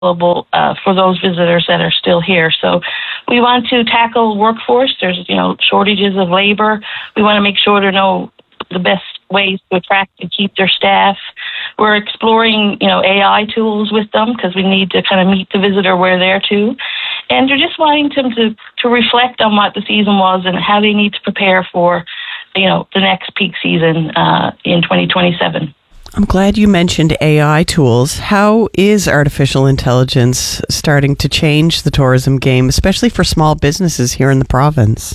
for those visitors that are still here. So we want to tackle workforce. There's, shortages of labor. We want to make sure to know the best ways to attract and keep their staff. We're exploring, AI tools with them because we need to kind of meet the visitor where they're too. And they're just wanting them to reflect on what the season was and how they need to prepare for, the next peak season in 2027. I'm glad you mentioned AI tools. How is artificial intelligence starting to change the tourism game, especially for small businesses here in the province?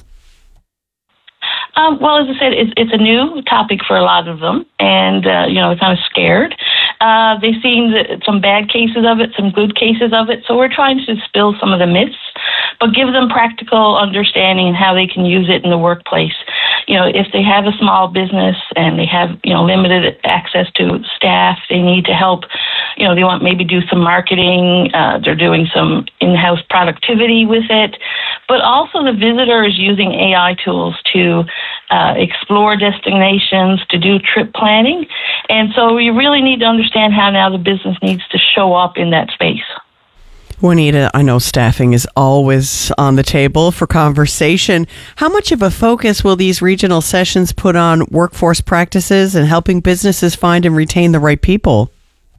Well, as I said, it's a new topic for a lot of them, and, they're kind of scared. They've seen some bad cases of it, some good cases of it, so we're trying to dispel some of the myths, but give them practical understanding and how they can use it in the workplace. If they have a small business and they have, limited access to staff, they need to help, they want maybe do some marketing, they're doing some in-house productivity with it, but also the visitor is using AI tools to explore destinations, to do trip planning. And so we really need to understand how now the business needs to show up in that space. Juanita, I know staffing is always on the table for conversation. How much of a focus will these regional sessions put on workforce practices and helping businesses find and retain the right people?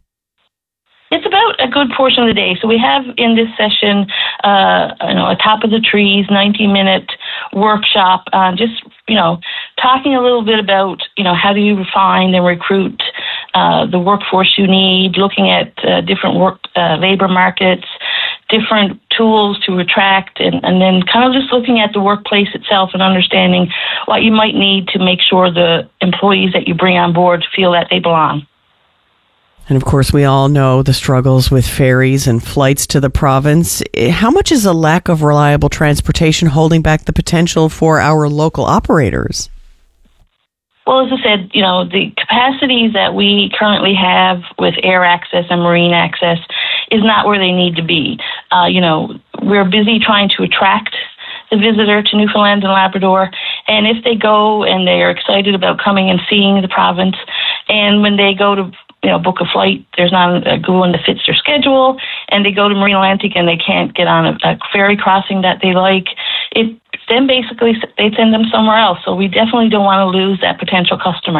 It's about a good portion of the day. So we have in this session, a top of the trees, 90-minute workshop, just, talking a little bit about, how do you find and recruit the workforce you need, looking at different labor markets, different tools to attract, and then kind of just looking at the workplace itself and understanding what you might need to make sure the employees that you bring on board feel that they belong. And of course, we all know the struggles with ferries and flights to the province. How much is a lack of reliable transportation holding back the potential for our local operators? Well, as I said, the capacities that we currently have with air access and marine access is not where they need to be. We're busy trying to attract the visitor to Newfoundland and Labrador, and if they go and they are excited about coming and seeing the province, and when they go to book a flight, there's not a good one that fits their schedule, and they go to Marine Atlantic and they can't get on a ferry crossing that they like, then basically they send them somewhere else. So we definitely don't want to lose that potential customer.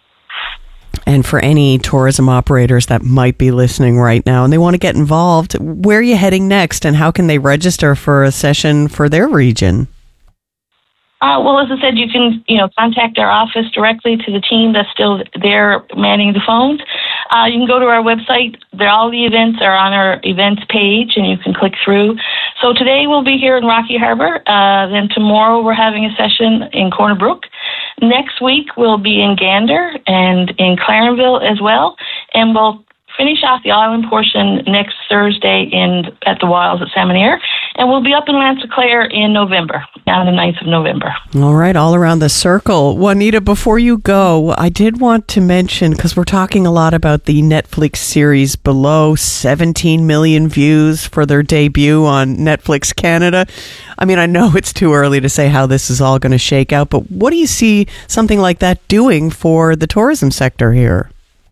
And for any tourism operators that might be listening right now and they want to get involved, where are you heading next and how can they register for a session for their region? Well, as I said, you can, contact our office directly to the team that's still there manning the phones. You can go to our website. All the events are on our events page, and you can click through. So today we'll be here in Rocky Harbour. Then tomorrow we're having a session in Corner Brook. Next week we'll be in Gander and in Clarenville as well, and we'll finish off the island portion next Thursday at the Wilds at Salmonier, and we'll be up in Lanse-Claire in November, on the 9th of November. All right, all around the circle. Juanita, before you go, I did want to mention, because we're talking a lot about the Netflix series Below, 17 million views for their debut on Netflix Canada. I mean, I know it's too early to say how this is all going to shake out, but what do you see something like that doing for the tourism sector here?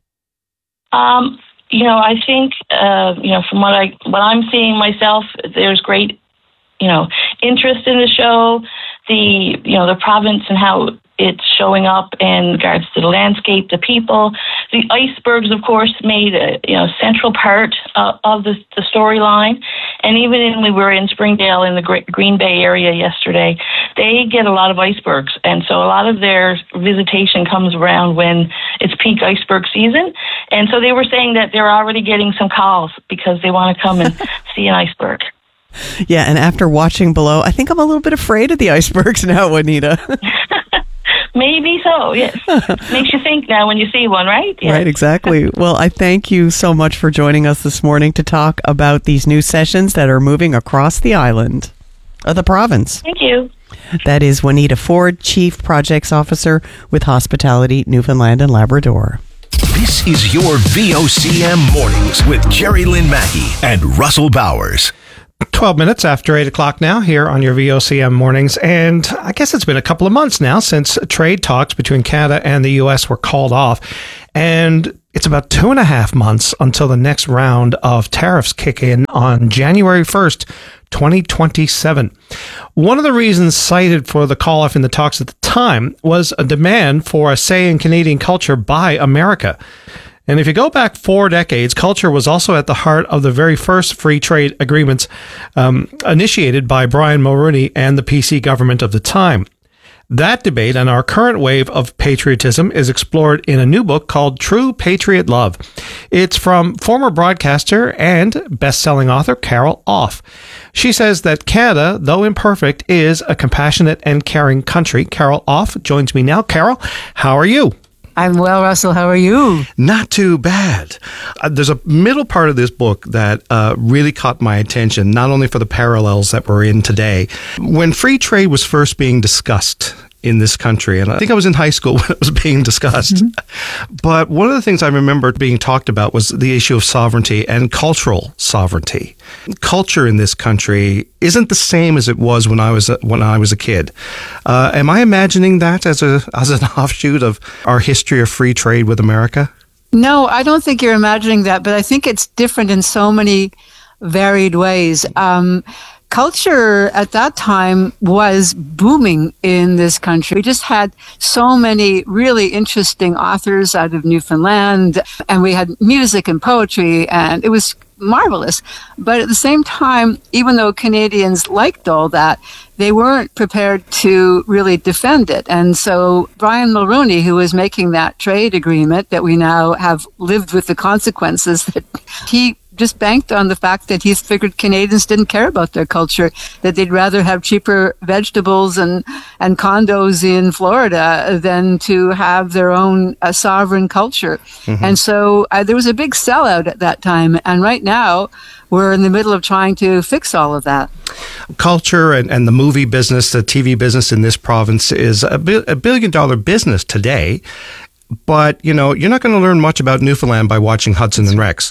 I think, from what I'm seeing myself, there's great, interest in the show, the province and how it's showing up in regards to the landscape, the people. The icebergs, of course, made a central part of the storyline. And even when we were in Springdale in the Green Bay area yesterday, they get a lot of icebergs. And so a lot of their visitation comes around when it's peak iceberg season. And so they were saying that they're already getting some calls because they want to come and see an iceberg. Yeah, and after watching Below, I think I'm a little bit afraid of the icebergs now, Juanita. Maybe so, yes. Makes you think now when you see one, right? Yes. Right, exactly. Well, I thank you so much for joining us this morning to talk about these new sessions that are moving across the island of the province. Thank you. That is Juanita Ford, Chief Projects Officer with Hospitality Newfoundland and Labrador. This is your VOCM Mornings with Jerry Lynn Mackey and Russell Bowers. 12 minutes after 8 o'clock now here on your VOCM Mornings. And I guess it's been a couple of months now since trade talks between Canada and the U.S. were called off. And It's about 2.5 months until the next round of tariffs kick in on January 1st, 2027. One of the reasons cited for the call-off in the talks at the time was a demand for a say in Canadian culture by America. And if you go back 4 decades, culture was also at the heart of the very first free trade agreements initiated by Brian Mulroney and the PC government of the time. That debate and our current wave of patriotism is explored in a new book called True Patriot Love. It's from former broadcaster and best-selling author Carol Off. She says that Canada, though imperfect, is a compassionate and caring country. Carol Off joins me now. Carol, how are you? I'm well, Russell. How are you? Not too bad. There's a middle part of this book that really caught my attention, not only for the parallels that we're in today. When free trade was first being discussed in this country, and I think I was in high school when it was being discussed, but one of the things I remember being talked about was the issue of sovereignty and cultural sovereignty. Culture in this country isn't the same as it was when I was a kid. Am I imagining that as an offshoot of our history of free trade with America? No, I don't think you're imagining that, but I think it's different in so many varied ways. Culture at that time was booming in this country. We just had so many really interesting authors out of Newfoundland, and we had music and poetry, and it was marvelous. But at the same time, even though Canadians liked all that, they weren't prepared to really defend it. And so Brian Mulroney, who was making that trade agreement that we now have lived with the consequences, that he just banked on the fact that he figured Canadians didn't care about their culture, that they'd rather have cheaper vegetables and condos in Florida than to have their own sovereign culture. Mm-hmm. And so there was a big sellout at that time. And right now, we're in the middle of trying to fix all of that. Culture and the movie business, the TV business in this province is a $1 billion business today. But, you're not going to learn much about Newfoundland by watching Hudson and Rex.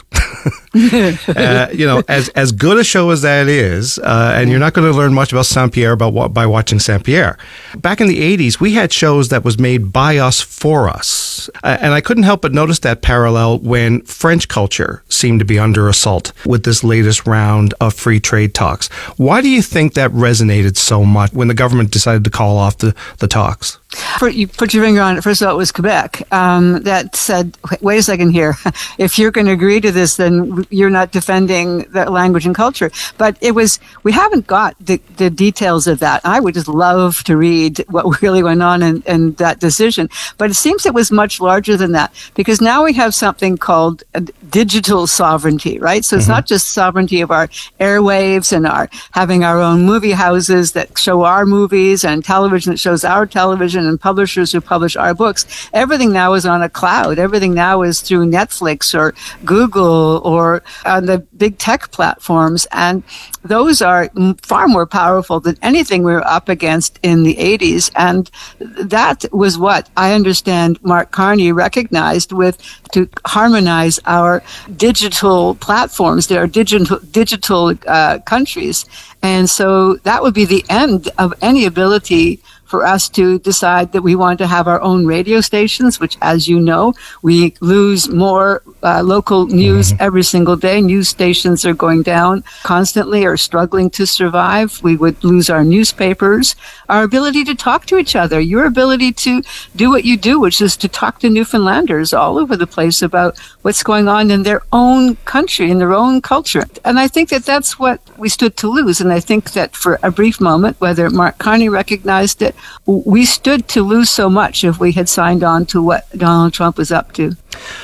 As good a show as that is, and you're not going to learn much about Saint-Pierre by watching Saint-Pierre. Back in the 80s, we had shows that was made by us for us. And I couldn't help but notice that parallel when French culture seemed to be under assault with this latest round of free trade talks. Why do you think that resonated so much when the government decided to call off the talks? You put your finger on it. First of all, it was Quebec that said, wait a second here. If you're going to agree to this, then you're not defending the language and culture. But we haven't got the details of that. I would just love to read what really went on in that decision. But it seems it was much larger than that, because now we have something called digital sovereignty, right? So it's not just sovereignty of our airwaves and having our own movie houses that show our movies and television that shows our television and publishers who publish our books. Everything now is on a cloud. Everything now is through Netflix or Google or on the big tech platforms. And those are far more powerful than anything we were up against in the 80s. And that was what I understand Mark Carney recognized to harmonize our digital platforms. There are digital countries. And so that would be the end of any ability for us to decide that we want to have our own radio stations, which, as you know, we lose more local news every single day. News stations are going down constantly or struggling to survive. We would lose our newspapers, our ability to talk to each other, your ability to do what you do, which is to talk to Newfoundlanders all over the place about what's going on in their own country, in their own culture. And I think that that's what we stood to lose. And I think that for a brief moment, whether Mark Carney recognized it, we stood to lose so much if we had signed on to what Donald Trump was up to.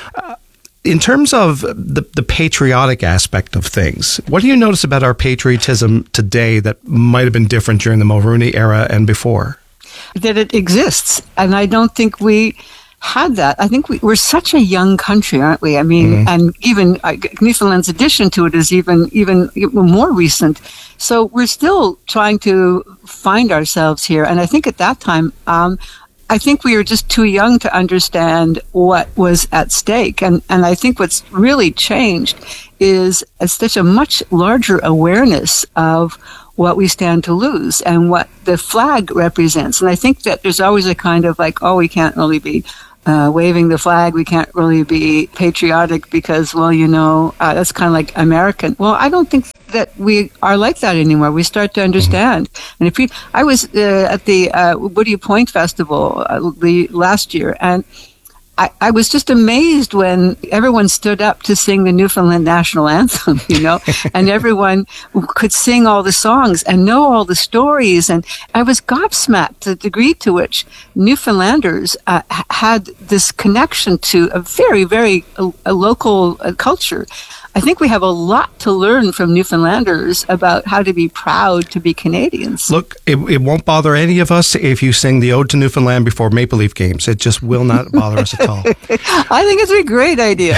In terms of the patriotic aspect of things, what do you notice about our patriotism today that might have been different during the Mulroney era and before? That it exists. And I don't think we had that. I think we're such a young country, aren't we? I mean, and even Newfoundland's addition to it is even more recent. So we're still trying to find ourselves here. And I think at that time, I think we were just too young to understand what was at stake. And I think what's really changed is such a much larger awareness of what we stand to lose and what the flag represents. And I think that there's always a kind of like, oh, we can't really be waving the flag. We can't really be patriotic because, well, that's kind of like American. Well, I don't think that we are like that anymore. We start to understand. And I was at the Woody Point Festival last year, and I was just amazed when everyone stood up to sing the Newfoundland national anthem, and everyone could sing all the songs and know all the stories. And I was gobsmacked the degree to which Newfoundlanders had this connection to a very, very local culture. I think we have a lot to learn from Newfoundlanders about how to be proud to be Canadians. Look, it won't bother any of us if you sing the Ode to Newfoundland before Maple Leaf games. It just will not bother us at all. I think it's a great idea.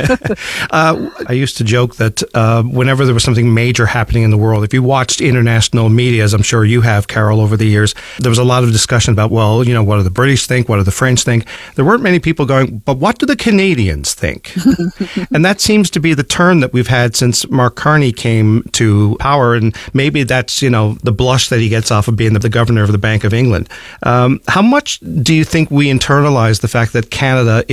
I used to joke that whenever there was something major happening in the world, if you watched international media, as I'm sure you have, Carol, over the years, there was a lot of discussion about, well, what do the British think? What do the French think? There weren't many people going, but what do the Canadians think? And that seems to be the turn that we've had since Mark Carney came to power, and maybe that's the blush that he gets off of being the governor of the Bank of England. How much do you think we internalize the fact that Canada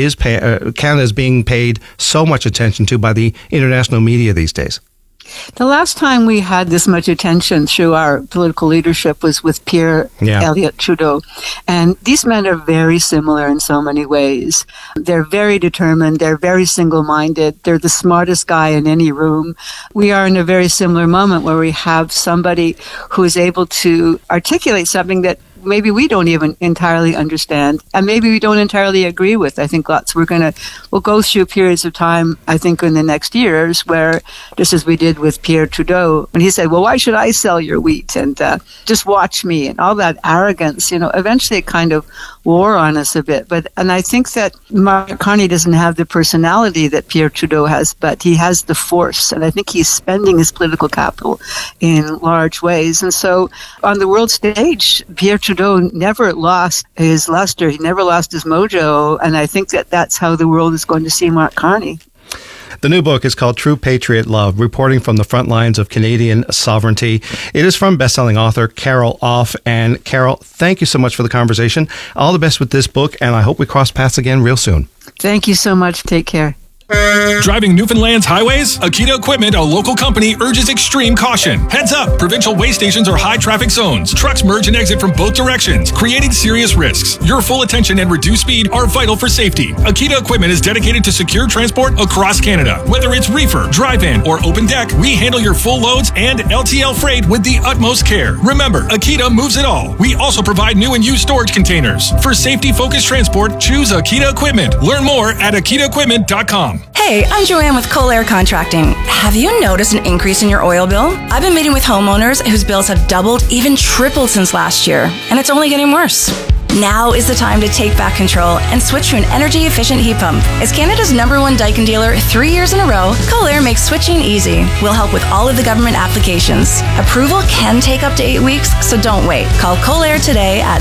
is being paid so much attention to by the international media these days? The last time we had this much attention through our political leadership was with Pierre Elliott Trudeau. And these men are very similar in so many ways. They're very determined. They're very single-minded. They're the smartest guy in any room. We are in a very similar moment where we have somebody who is able to articulate something that maybe we don't even entirely understand, and maybe we don't entirely agree with. I think we'll go through periods of time, I think, in the next years where, just as we did with Pierre Trudeau, when he said, well, why should I sell your wheat? And just watch me, and all that arrogance, eventually it kind of wore on us a bit. And I think that Mark Carney doesn't have the personality that Pierre Trudeau has, but he has the force, and I think he's spending his political capital in large ways. And so on the world stage, Pierre Trudeau never lost his luster. He never lost his mojo. And I think that that's how the world is going to see Mark Carney. The new book is called True Patriot Love, Reporting from the Front Lines of Canadian Sovereignty. It is from best-selling author Carol Off. And Carol, thank you so much for the conversation. All the best with this book, and I hope we cross paths again real soon. Thank you so much. Take care. Driving Newfoundland's highways? Akita Equipment, a local company, urges extreme caution. Heads up! Provincial way stations are high traffic zones. Trucks merge and exit from both directions, creating serious risks. Your full attention and reduced speed are vital for safety. Akita Equipment is dedicated to secure transport across Canada. Whether it's reefer, drive-in, or open deck, we handle your full loads and LTL freight with the utmost care. Remember, Akita moves it all. We also provide new and used storage containers. For safety-focused transport, choose Akita Equipment. Learn more at akitaequipment.com. Hey, I'm Joanne with Colair Contracting. Have you noticed an increase in your oil bill? I've been meeting with homeowners whose bills have doubled, even tripled since last year, and it's only getting worse. Now is the time to take back control and switch to an energy-efficient heat pump. As Canada's #1 Daikin dealer 3 years in a row, Colair makes switching easy. We'll help with all of the government applications. Approval can take up to 8 weeks, so don't wait. Call Colair today at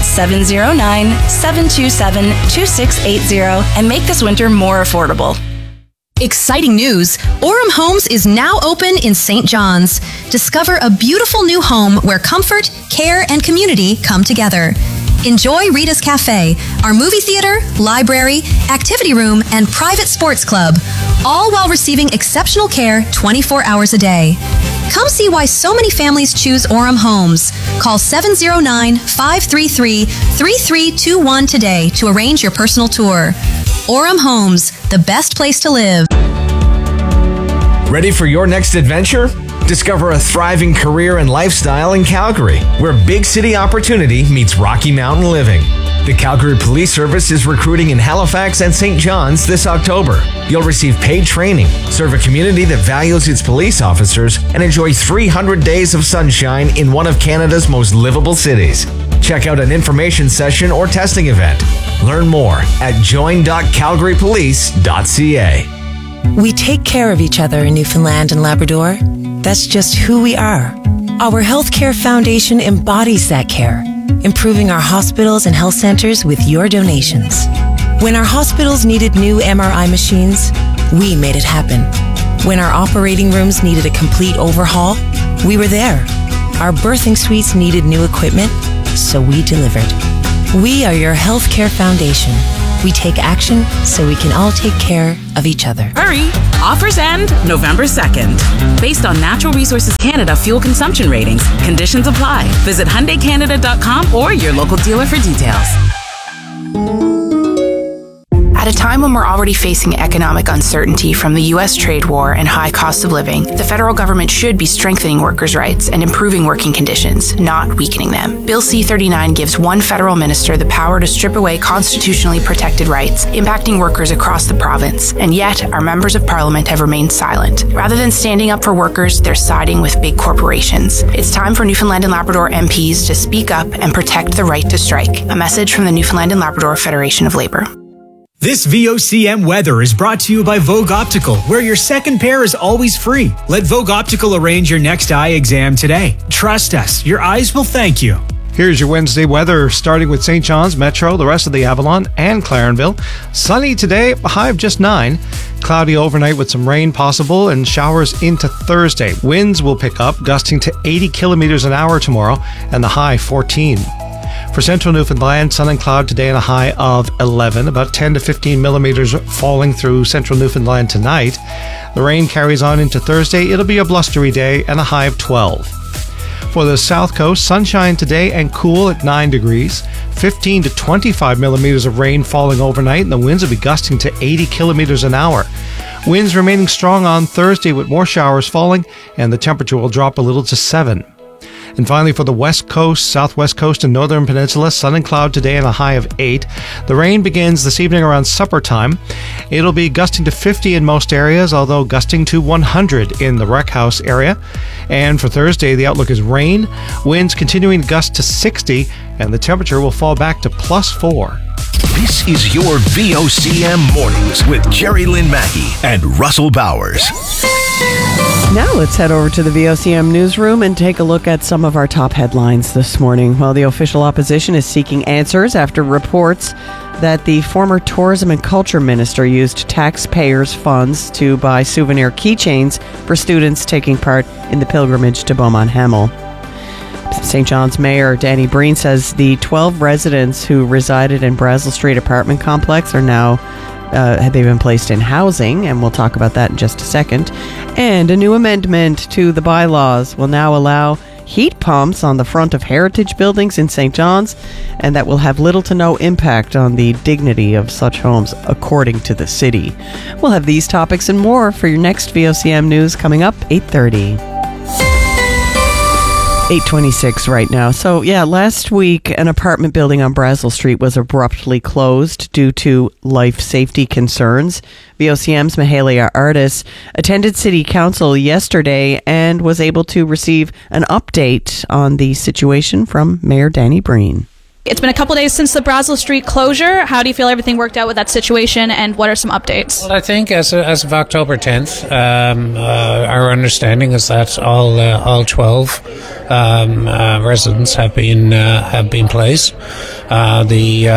709-727-2680 and make this winter more affordable. Exciting news! Orem Homes is now open in St. John's. Discover a beautiful new home where comfort, care, and community come together. Enjoy Rita's Cafe, our movie theater, library, activity room, and private sports club, all while receiving exceptional care 24 hours a day. Come see why so many families choose Orem Homes. Call 709-533-3321 today to arrange your personal tour. Orem Homes, the best place to live. Ready for your next adventure? Discover a thriving career and lifestyle in Calgary, where big city opportunity meets Rocky Mountain living. The Calgary Police Service is recruiting in Halifax and St. John's this October. You'll receive paid training, serve a community that values its police officers, and enjoy 300 days of sunshine in one of Canada's most livable cities. Check out an information session or testing event. Learn more at join.calgarypolice.ca. We take care of each other in Newfoundland and Labrador. That's just who we are. Our Healthcare Foundation embodies that care, improving our hospitals and health centers with your donations. When our hospitals needed new MRI machines, we made it happen. When our operating rooms needed a complete overhaul, we were there. Our birthing suites needed new equipment, so we delivered. We are your Healthcare Foundation, We take action so we can all take care of each other. Hurry! Offers end November 2nd. Based on Natural Resources Canada fuel consumption ratings, conditions apply. Visit HyundaiCanada.com or your local dealer for details. At a time when we're already facing economic uncertainty from the U.S. trade war and high cost of living, the federal government should be strengthening workers' rights and improving working conditions, not weakening them. Bill C-39 gives one federal minister the power to strip away constitutionally protected rights, impacting workers across the province. And yet, our members of parliament have remained silent. Rather than standing up for workers, they're siding with big corporations. It's time for Newfoundland and Labrador MPs to speak up and protect the right to strike. A message from the Newfoundland and Labrador Federation of Labor. This VOCM weather is brought to you by Vogue Optical, where your second pair is always free. Let Vogue Optical arrange your next eye exam today. Trust us, your eyes will thank you. Here's your Wednesday weather, starting with St. John's, Metro, the rest of the Avalon, and Clarenville. Sunny today, a high of just 9. Cloudy overnight with some rain possible and showers into Thursday. Winds will pick up, gusting to 80 kilometers an hour tomorrow, and the high 14. For central Newfoundland, sun and cloud today and a high of 11, about 10 to 15 millimeters falling through central Newfoundland tonight. The rain carries on into Thursday. It'll be a blustery day and a high of 12. For the south coast, sunshine today and cool at 9 degrees, 15 to 25 millimeters of rain falling overnight, and the winds will be gusting to 80 kilometers an hour. Winds remaining strong on Thursday with more showers falling, and the temperature will drop a little to 7. And finally, for the west coast, southwest coast, and northern peninsula, sun and cloud today and a high of 8. The rain begins this evening around supper time. It'll be gusting to 50 in most areas, although gusting to 100 in the Rec House area. And for Thursday, the outlook is rain, winds continuing to gust to 60, and the temperature will fall back to +4. This is your VOCM Mornings with Jerry Lynn Mackey and Russell Bowers. Now let's head over to the VOCM newsroom and take a look at some of our top headlines this morning. Well, the official opposition is seeking answers after reports that the former tourism and culture minister used taxpayers' funds to buy souvenir keychains for students taking part in the pilgrimage to Beaumont Hamel. St. John's Mayor Danny Breen says the 12 residents who resided in Brazel Street apartment complex are now they've been placed in housing, and we'll talk about that in just a second. And a new amendment to the bylaws will now allow heat pumps on the front of heritage buildings in St. John's, and that will have little to no impact on the dignity of such homes, according to the city. We'll have these topics and more for your next VOCM news coming up 8:30. 8:26 right now. So, last week, an apartment building on Brazel Street was abruptly closed due to life safety concerns. VOCM's Mahalia Artis attended City Council yesterday and was able to receive an update on the situation from Mayor Danny Breen. It's been a couple days since the Brazel Street closure. How do you feel everything worked out with that situation, and what are some updates? Well, I think as of October 10th, our understanding is that all 12 residents have been placed. The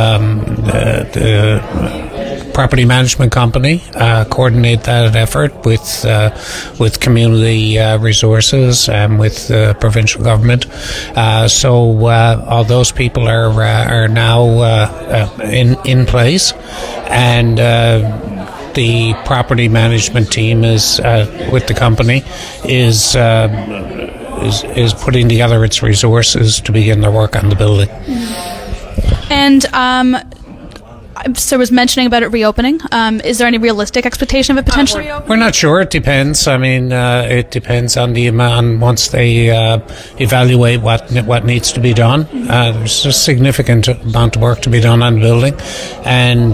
property management company coordinate that effort with community resources and with the provincial government. So all those people are now in place, and the property management team is with the company is putting together its resources to begin their work on the building. And so was mentioning about it reopening. Is there any realistic expectation of it potentially reopening? We're not sure. It depends. I mean, it depends on the amount. Once they evaluate what needs to be done, there's a significant amount of work to be done on the building, and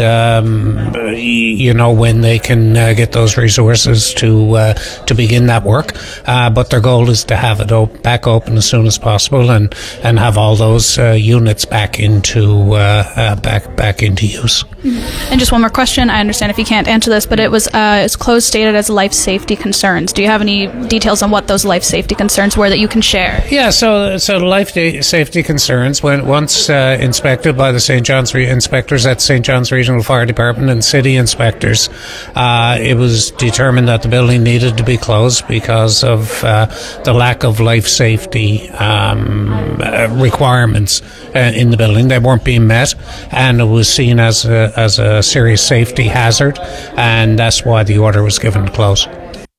when they can get those resources to begin that work. But their goal is to have it back open as soon as possible and have all those units back into use. And just one more question. I understand if you can't answer this, but it was it's closed stated as life safety concerns. Do you have any details on what those life safety concerns were that you can share? Yeah, so life safety concerns, once inspected by the St. John's inspectors at St. John's Regional Fire Department and city inspectors, it was determined that the building needed to be closed because of the lack of life safety requirements in the building. They weren't being met, and it was seen as a a serious safety hazard, and that's why the order was given to close.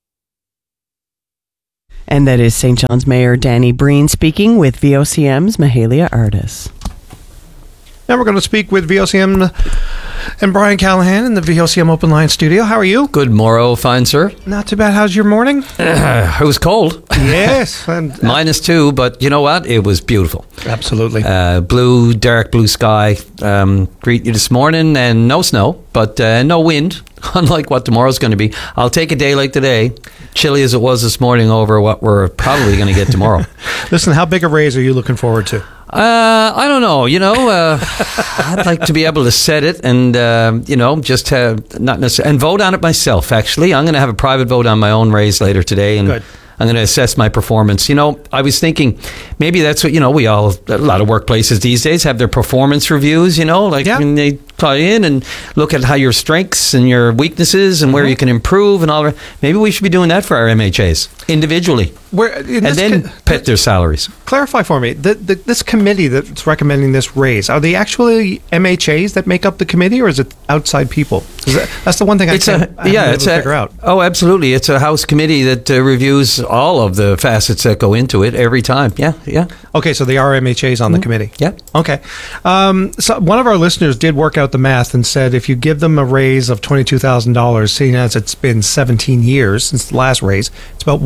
And that is St. John's Mayor Danny Breen speaking with VOCM's Mahalia Artis. Now we're going to speak with VOCM and Brian Callahan in the VOCM Open Line studio. How are you? Good morrow, fine, sir. Not too bad. How's your morning? It was cold. Yes. And, -2, but you know what? It was beautiful. Absolutely. Dark blue sky. Greet you this morning, and no snow, but no wind, unlike what tomorrow's going to be. I'll take a day like today, chilly as it was this morning, over what we're probably going to get tomorrow. Listen, how big a raise are you looking forward to? I don't know. I'd like to be able to set it and, just not necessarily, and vote on it myself, actually. I'm going to have a private vote on my own raise later today. And Good. I'm going to assess my performance. I was thinking maybe that's what, a lot of workplaces these days have their performance reviews, when they call you in and look at how your strengths and your weaknesses and where you can improve and all that. Maybe we should be doing that for our MHAs individually. And then pet their salaries. Clarify for me, this committee that's recommending this raise, are they actually MHAs that make up the committee, or is it outside people? That's the one thing I can't figure out. Oh, absolutely. It's a House committee that reviews all of the facets that go into it every time. Yeah. Okay, so they are MHAs on the committee. Yeah. Okay. So one of our listeners did work out the math and said if you give them a raise of $22,000, seeing as it's been 17 years since the last raise, it's about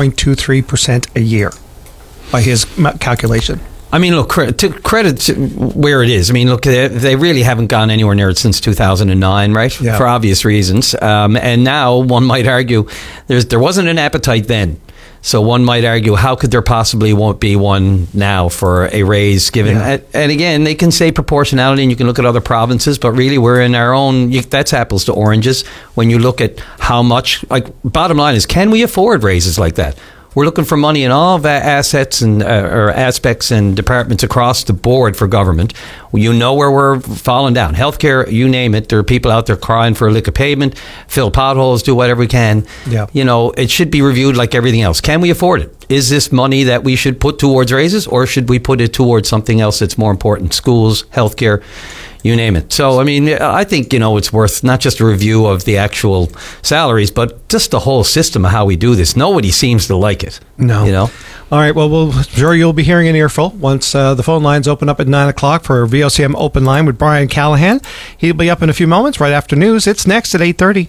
1.23% a year by his calculation. I mean, look, credit where it is. I mean, look, they really haven't gone anywhere near it since 2009, right? Yeah. For obvious reasons. And now one might argue there wasn't an appetite then. So one might argue, how could there possibly won't be one now for a raise given? Yeah. And again, they can say proportionality and you can look at other provinces, but really we're in our own, that's apples to oranges. When you look at how much, bottom line is, can we afford raises like that? We're looking for money in all of assets and or aspects and departments across the board for government. You know where we're falling down. Healthcare, you name it. There are people out there crying for a lick of pavement, fill potholes, do whatever we can. Yeah. It should be reviewed like everything else. Can we afford it? Is this money that we should put towards raises, or should we put it towards something else that's more important? Schools, healthcare, you name it. So, I mean, I think, it's worth not just a review of the actual salaries, but just the whole system of how we do this. Nobody seems to like it. No. All right. Well, sure you'll be hearing an earful once the phone lines open up at 9 o'clock for VOCM Open Line with Brian Callahan. He'll be up in a few moments right after news. It's next at 8:30.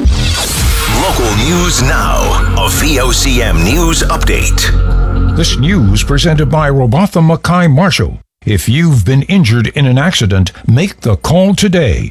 Local news now. A VOCM news update. This news presented by Robatha Mackay Marshall. If you've been injured in an accident, make the call today.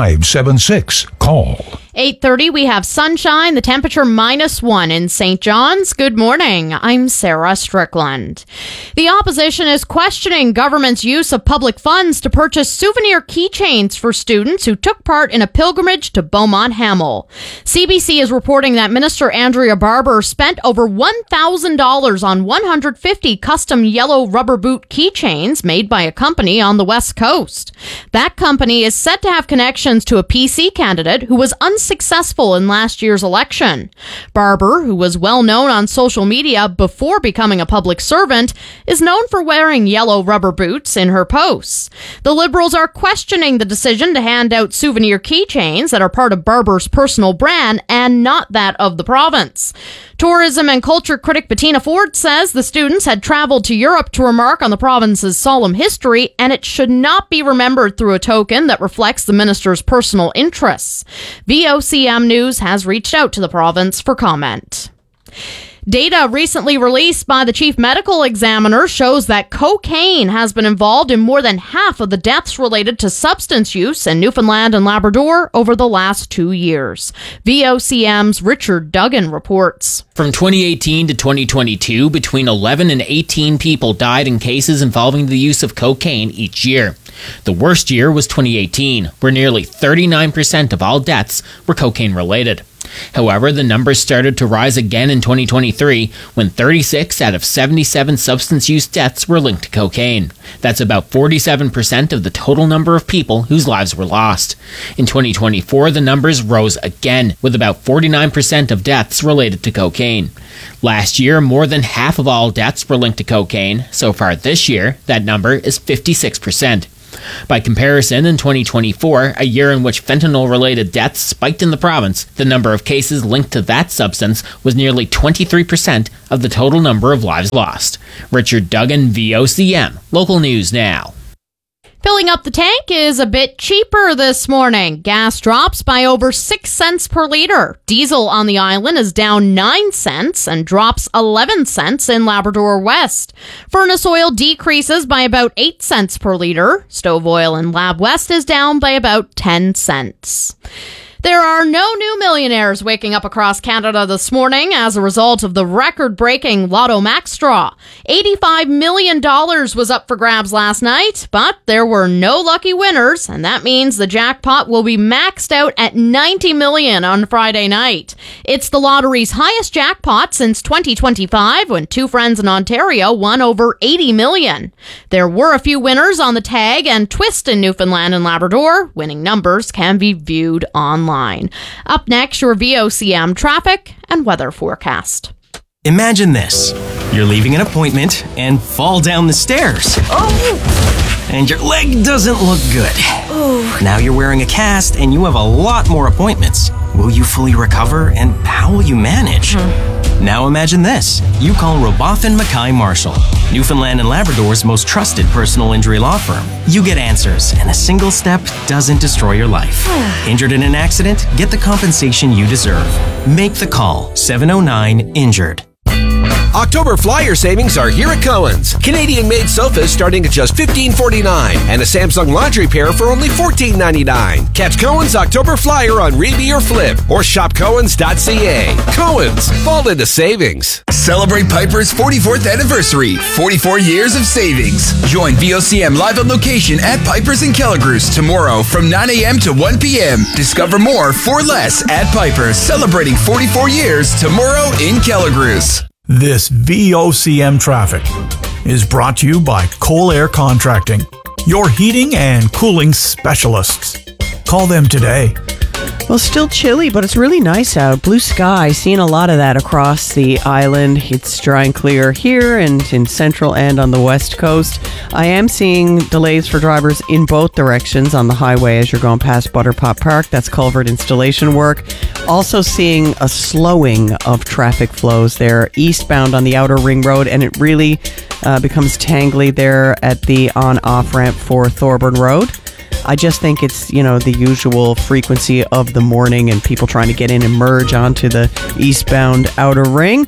576-CALL. 8:30, we have sunshine, the temperature -1 in St. John's. Good morning. I'm Sarah Strickland. The opposition is questioning government's use of public funds to purchase souvenir keychains for students who took part in a pilgrimage to Beaumont Hamel. CBC is reporting that Minister Andrea Barber spent over $1,000 on 150 custom yellow rubber boot keychains made by a company on the West Coast. That company is said to have connections to a PC candidate who was unsuccessful in last year's election. Barber, who was well known on social media before becoming a public servant, is known for wearing yellow rubber boots in her posts. The Liberals are questioning the decision to hand out souvenir keychains that are part of Barber's personal brand and not that of the province. Tourism and culture critic Bettina Ford says the students had traveled to Europe to remark on the province's solemn history, and it should not be remembered through a token that reflects the minister's personal interests. VOCM News has reached out to the province for comment. Data recently released by the chief medical examiner shows that cocaine has been involved in more than half of the deaths related to substance use in Newfoundland and Labrador over the last 2 years. VOCM's Richard Duggan reports. From 2018 to 2022, between 11 and 18 people died in cases involving the use of cocaine each year. The worst year was 2018, where nearly 39% of all deaths were cocaine-related. However, the numbers started to rise again in 2023, when 36 out of 77 substance use deaths were linked to cocaine. That's about 47% of the total number of people whose lives were lost. In 2024, the numbers rose again, with about 49% of deaths related to cocaine. Last year, more than half of all deaths were linked to cocaine. So far this year, that number is 56%. By comparison, in 2024, a year in which fentanyl-related deaths spiked in the province, the number of cases linked to that substance was nearly 23% of the total number of lives lost. Richard Duggan, VOCM. Local News Now. Filling up the tank is a bit cheaper this morning. Gas drops by over 6 cents per liter. Diesel on the island is down 9 cents and drops 11 cents in Labrador West. Furnace oil decreases by about 8 cents per liter. Stove oil in Lab West is down by about 10 cents. There are no new millionaires waking up across Canada this morning as a result of the record-breaking Lotto Max draw. $85 million was up for grabs last night, but there were no lucky winners, and that means the jackpot will be maxed out at $90 million on Friday night. It's the lottery's highest jackpot since 2025, when two friends in Ontario won over $80 million. There were a few winners on the tag and twist in Newfoundland and Labrador. Winning numbers can be viewed online. Up next, your VOCM traffic and weather forecast. Imagine this. You're leaving an appointment and fall down the stairs. Oh! And your leg doesn't look good. Oh. Now you're wearing a cast and you have a lot more appointments. Will you fully recover, and how will you manage? Now imagine this. You call Robotham Mackay Marshall, Newfoundland and Labrador's most trusted personal injury law firm. You get answers, and a single step doesn't destroy your life. Injured in an accident? Get the compensation you deserve. Make the call. 709-INJURED. October flyer savings are here at Cohen's. Canadian-made sofas starting at just $15.49 and a Samsung laundry pair for only $14.99. Catch Cohen's October flyer on Reeby or Flip or shop Cohen's.ca. Cohen's, fall into savings. Celebrate Piper's 44th anniversary. 44 years of savings. Join VOCM live on location at Piper's in Kelligrews tomorrow from 9 a.m. to 1 p.m. Discover more for less at Piper's, celebrating 44 years tomorrow in Kelligrews. This VOCM traffic is brought to you by Cole Air Contracting, your heating and cooling specialists. Call them today. Well, still chilly, but it's really nice out. Blue sky, seeing a lot of that across the island. It's dry and clear here and in central and on the west coast. I am seeing delays for drivers in both directions on the highway as you're going past Butterpot Park. That's culvert installation work. Also seeing a slowing of traffic flows there eastbound on the outer ring road, and it really becomes tangly there at the on-off ramp for Thorburn Road. I just think it's, the usual frequency of the morning and people trying to get in and merge onto the eastbound outer ring.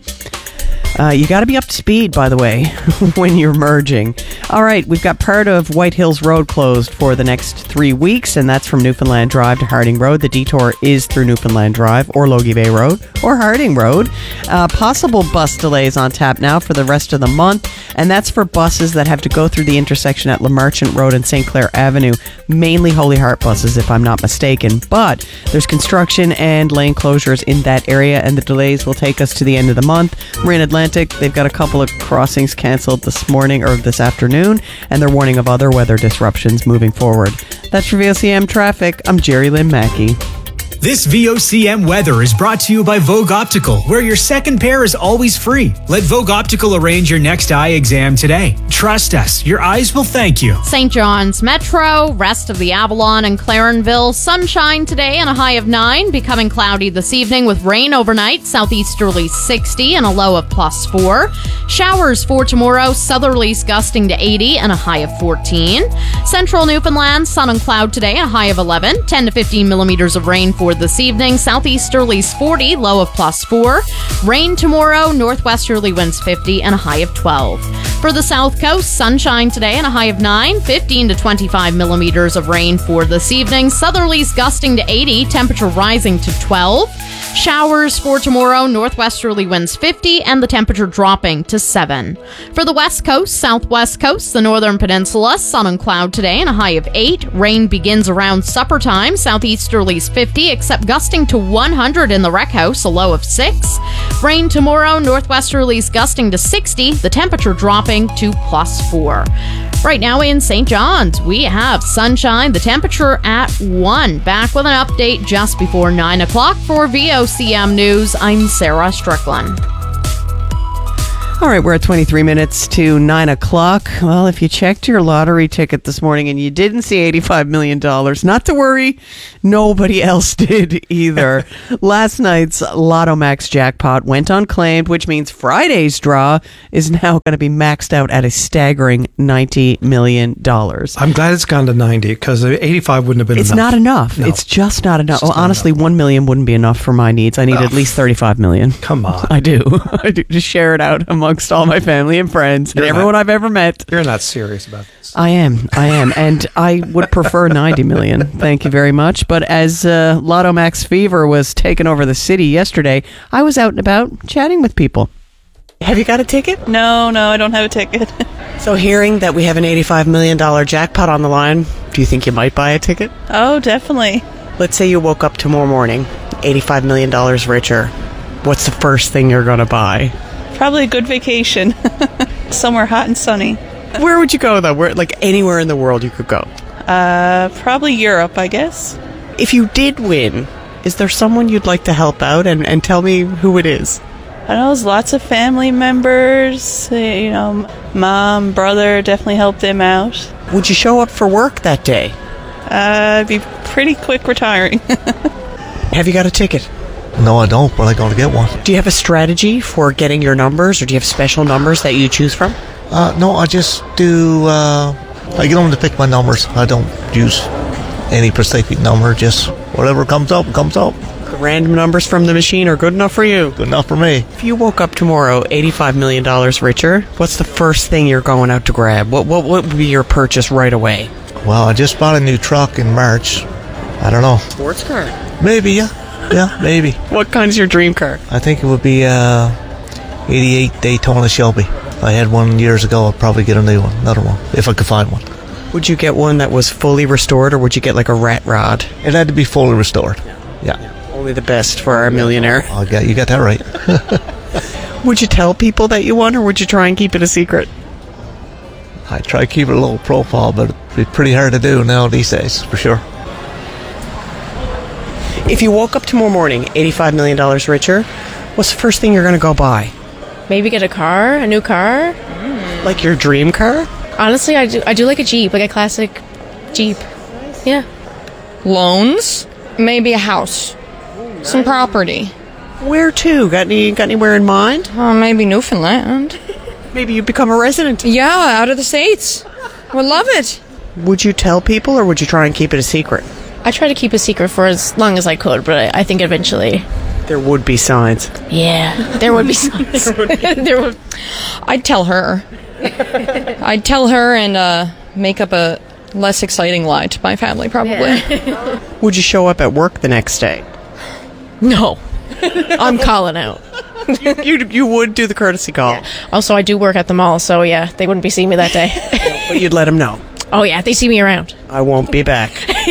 You got to be up to speed, by the way, when you're merging. All right, we've got part of White Hills Road closed for the next 3 weeks, and that's from Newfoundland Drive to Harding Road. The detour is through Newfoundland Drive or Logie Bay Road or Harding Road. Possible bus delays on tap now for the rest of the month, and that's for buses that have to go through the intersection at Le Marchant Road and St. Clair Avenue. Mainly Holy Heart buses, if I'm not mistaken. But there's construction and lane closures in that area, and the delays will take us to the end of the month. Marin Atlantic, they've got a couple of crossings canceled this morning or this afternoon, and they're warning of other weather disruptions moving forward. That's for VOCM Traffic. I'm Jerry Lynn Mackey. This VOCM weather is brought to you by Vogue Optical, where your second pair is always free. Let Vogue Optical arrange your next eye exam today. Trust us, your eyes will thank you. St. John's Metro, rest of the Avalon and Clarenville, sunshine today and a high of 9, becoming cloudy this evening with rain overnight, southeasterly 60 and a low of +4. Showers for tomorrow, southerlies gusting to 80 and a high of 14. Central Newfoundland, sun and cloud today, a high of 11, 10 to 15 millimeters of rain for this evening, southeasterlies 40, low of +4. Rain tomorrow, northwesterly winds 50 and a high of 12. For the south coast, sunshine today and a high of 9, 15 to 25 millimeters of rain for this evening, southerlies gusting to 80, temperature rising to 12. Showers for tomorrow, northwesterly winds 50 and the temperature dropping to 7. For the west coast, southwest coast, the northern peninsula, sun and cloud today and a high of 8. Rain begins around supper time, southeasterlies 50 except gusting to 100 in the rec house, a low of 6. Rain tomorrow, northwesterlies gusting to 60, the temperature dropping to +4. Right now in St. John's, we have sunshine, the temperature at 1. Back with an update just before 9 o'clock for VOCM News. I'm Sarah Strickland. All right, we're at 23 minutes to 9 o'clock. Well, if you checked your lottery ticket this morning and you didn't see $85 million, not to worry, nobody else did either. Last night's Lotto Max jackpot went unclaimed, which means Friday's draw is now going to be maxed out at a staggering $90 million. I'm glad it's gone to 90 because 85 wouldn't have been enough. It's not enough. No. It's just not enough. Just not honestly, 1 million wouldn't be enough for my needs. I need at least 35 million. Come on. I do. I do. Just share it out amongst all my family and friends and everyone I've ever met. You're not serious about this. I am. And I would prefer 90 million. Thank you very much. But as Lotto Max fever was taking over the city yesterday, I was out and about chatting with people. Have you got a ticket? No, I don't have a ticket. So hearing that we have an $85 million jackpot on the line, do you think you might buy a ticket? Oh, definitely. Let's say you woke up tomorrow morning, $85 million richer. What's the first thing you're going to buy? Probably a good vacation. Somewhere hot and sunny. Where would you go, though? Like anywhere in the world you could go? Probably Europe, I guess. If you did win, is there someone you'd like to help out? And tell me who it is. I know there's lots of family members. Mom, brother, definitely help them out. Would you show up for work that day? I'd be pretty quick retiring. Have you got a ticket? No, I don't, but I'm going to get one. Do you have a strategy for getting your numbers, or do you have special numbers that you choose from? No, I just do, I get them to pick my numbers. I don't use any specific number, just whatever comes up, comes up. The random numbers from the machine are good enough for you? Good enough for me. If you woke up tomorrow $85 million richer, what's the first thing you're going out to grab? What would be your purchase right away? Well, I just bought a new truck in March. I don't know. Sports car? Maybe, yeah. Yeah, maybe. What kind is your dream car? I think it would be 88 Daytona Shelby. I had one years ago. I'll probably get another one, if I could find one. Would you get one that was fully restored, or would you get like a rat rod? It had to be fully restored. Yeah. Only the best for our millionaire. You got that right. Would you tell people that you won, or would you try and keep it a secret? I try to keep it a low profile, but it'd be pretty hard to do now these days, for sure. If you woke up tomorrow morning $85 million richer, what's the first thing you're going to go buy? Maybe get a new car. Like your dream car? Honestly, I do like a Jeep, like a classic Jeep. Yeah. Loans, maybe a house, some property. Where to? Got anywhere in mind? Maybe Newfoundland. Maybe you become a resident. Yeah, out of the States. Would love it. Would you tell people, or would you try and keep it a secret? I try to keep a secret for as long as I could, but I think eventually there would be signs. Yeah, there would be signs. I'd tell her. I'd tell her and make up a less exciting lie to my family, probably. Yeah. Would you show up at work the next day? No. I'm calling out. You would do the courtesy call. Yeah. Also, I do work at the mall, so yeah, they wouldn't be seeing me that day. But you'd let them know. Oh yeah, they see me around. I won't be back.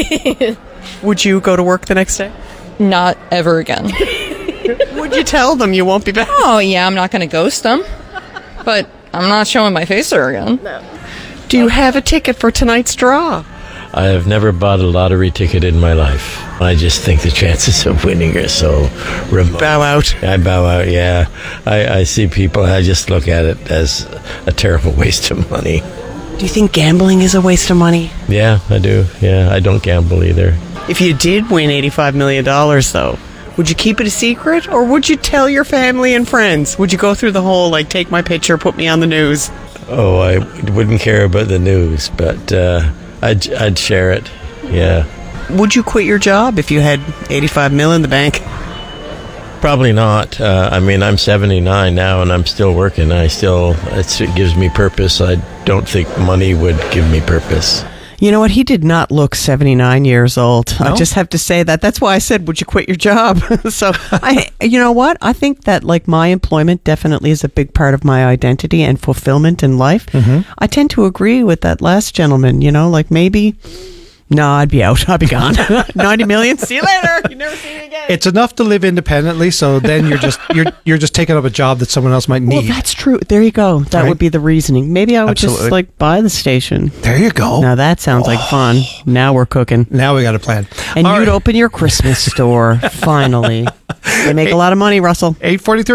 Would you go to work the next day? Not ever again. Would you tell them you won't be back? Oh yeah, I'm not going to ghost them. But I'm not showing my face there again. No. Do you have a ticket for tonight's draw? I have never bought a lottery ticket in my life. I just think the chances of winning are so remote. Bow out. I bow out, yeah. I see people, I just look at it as a terrible waste of money. Do you think gambling is a waste of money? Yeah, I do. Yeah, I don't gamble either. If you did win $85 million, though, would you keep it a secret, or would you tell your family and friends? Would you go through the whole, like, take my picture, put me on the news? Oh, I wouldn't care about the news, but I'd share it, yeah. Would you quit your job if you had $85 million in the bank? Probably not. I'm 79 now, and I'm still working. It gives me purpose. I don't think money would give me purpose. You know what? He did not look 79 years old. No? I just have to say that. That's why I said, would you quit your job? So, you know what? I think that, like, my employment definitely is a big part of my identity and fulfillment in life. Mm-hmm. I tend to agree with that last gentleman, like maybe... No, I'd be out. I'd be gone. 90 million. See you later. You never see me again. It's enough to live independently, so then you're just taking up a job that someone else might need. Well, that's true. There you go. That would be the reasoning. Maybe I would just buy the station. There you go. Now that sounds like fun. Now we're cooking. Now we got a plan. And you'd open your Christmas store finally. They make a lot of money, Russell. 8:43.